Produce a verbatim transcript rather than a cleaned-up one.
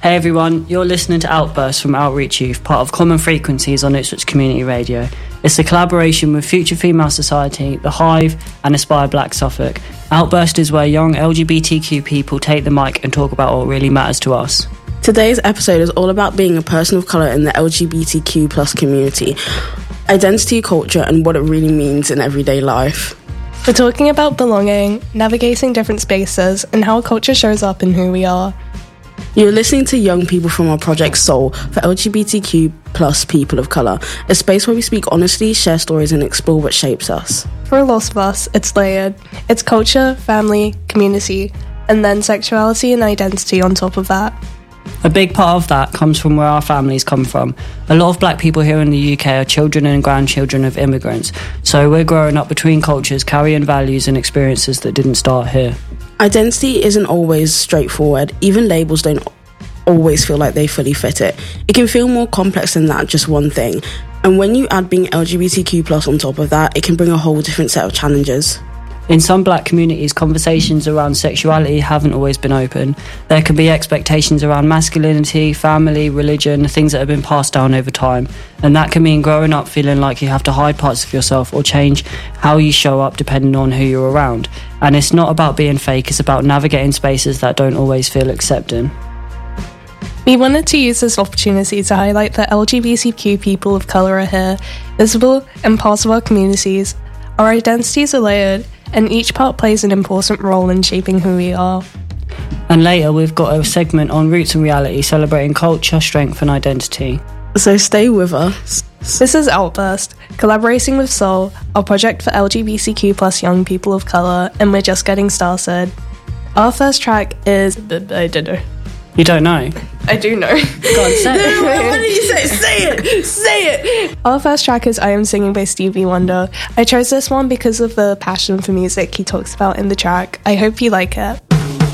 Hey everyone, you're listening to Outburst from Outreach Youth, part of Common Frequencies on Ipswich Community Radio. It's a collaboration with Future Female Society, The Hive and Aspire Black Suffolk. Outburst is where young L G B T Q people take the mic and talk about what really matters to us. Today's episode is all about being a person of colour in the L G B T Q plus community, identity, culture and what it really means in everyday life. We're talking about belonging, navigating different spaces and how culture shows up in who we are. You're listening to young people from our project Soul for L G B T Q plus people of colour, a space where we speak honestly, share stories and explore what shapes us. For a lot of us, it's layered. It's culture, family, community, and then sexuality and identity on top of that. A big part of that comes from where our families come from. A lot of black people here in the U K are children and grandchildren of immigrants, so we're growing up between cultures, carrying values and experiences that didn't start here. Identity isn't always straightforward. Even labels don't always feel like they fully fit it. It can feel more complex than that, just one thing. And when you add being L G B T Q plus on top of that, it can bring a whole different set of challenges. In some black communities, conversations around sexuality haven't always been open. There can be expectations around masculinity, family, religion, things that have been passed down over time. And that can mean growing up feeling like you have to hide parts of yourself or change how you show up depending on who you're around. And it's not about being fake, it's about navigating spaces that don't always feel accepting. We wanted to use this opportunity to highlight that L G B T Q people of colour are here, visible and part of our communities. Our identities are layered, and each part plays an important role in shaping who we are. And later we've got a segment on Roots and Reality, celebrating culture, strength and identity. So stay with us. This is Outburst, collaborating with Soul, our project for L G B T Q plus young people of colour, and we're just getting started. Our first track is... I don't know. You don't know? I do know. Go on, say it. What did you say? Say it! Say it! Our first track is I Am Singing by Stevie Wonder. I chose this one because of the passion for music he talks about in the track. I hope you like it.